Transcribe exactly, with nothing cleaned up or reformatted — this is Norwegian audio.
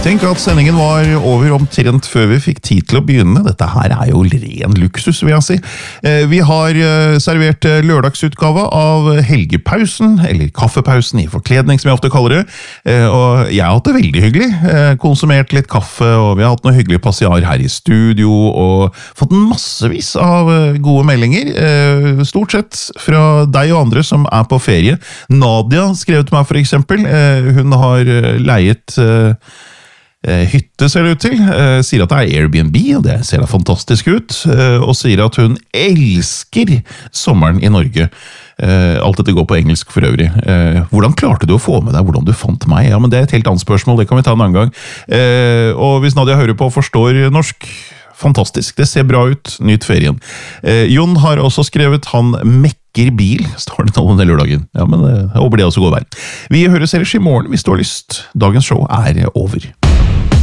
Tenk at sendingen var over omtrent før vi fikk tid til å begynne. Dette her er jo ren luksus, vil jeg si. Vi har servert lørdagsutgave av helgepausen, eller kaffepausen i forkledning, som jeg ofte kaller det. Og jeg har hatt det veldig hyggelig. Konsumert litt kaffe, og vi har hatt noe hyggelig passiar her i studio, og fått massevis av gode meldinger. Stort sett fra deg og andre som er på ferie. Nadia skrev til meg for eksempel. Hun har leiet hytte, ser det ut til, uh, sier at det er Airbnb, og det ser da fantastisk ut, uh, og sier at hun elsker sommeren i Norge. Uh, alt dette går på engelsk for øvrig. Uh, hvordan klarte du å få med deg hvordan du fant meg? Ja, men det er et helt annet spørsmål, det kan vi ta en annen gang. Uh, og hvis Nadia hører på og forstår norsk, fantastisk, det ser bra ut, nyt ferien. Uh, Jon har også skrevet han mekker bil, står det nå om den lørdagen. Ja, men uh, jeg håper det også går veien. Vi høres ellers i morgen hvis du har lyst. Dagens show er over.